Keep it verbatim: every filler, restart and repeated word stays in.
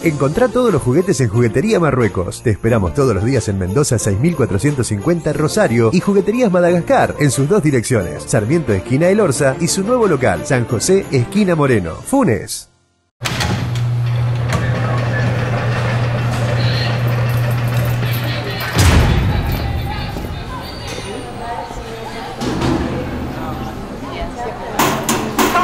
Encontrá todos los juguetes en Juguetería Marruecos. Te esperamos todos los días en Mendoza seis mil cuatrocientos cincuenta Rosario y Jugueterías Madagascar en sus dos direcciones, Sarmiento esquina El Orza y su nuevo local, San José esquina Moreno, Funes.